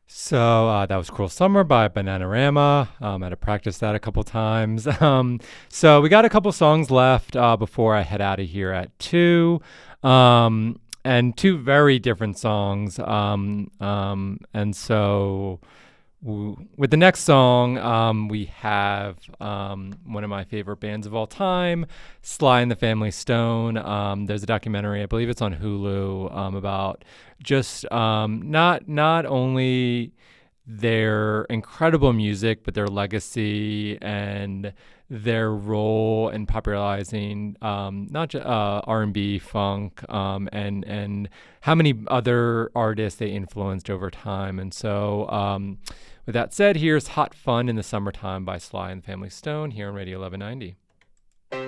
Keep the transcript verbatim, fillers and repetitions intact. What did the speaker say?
So uh, that was Cruel Summer by Bananarama. Um, I had to practice that a couple times. Um, so we got a couple songs left uh, before I head out of here at two. Um, and two very different songs. Um, um, and so w- with the next song, um, we have um, one of my favorite bands of all time, Sly and the Family Stone. Um, there's a documentary, I believe it's on Hulu, um, about just um, not not only their incredible music, but their legacy and their role in popularizing um, not just uh, R and B, funk, um, and and how many other artists they influenced over time. And so, um, with that said, here's "Hot Fun in the Summertime" by Sly and the Family Stone here on Radio eleven ninety.